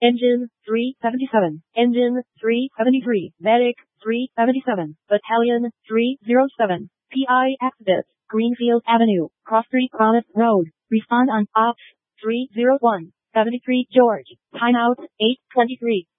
Engine 377. Engine 373. Medic 377. Battalion 307. PI exit. Greenfield Avenue. Cross Street Promise Road. Respond on Ops 301. 73 George. Timeout 8:23.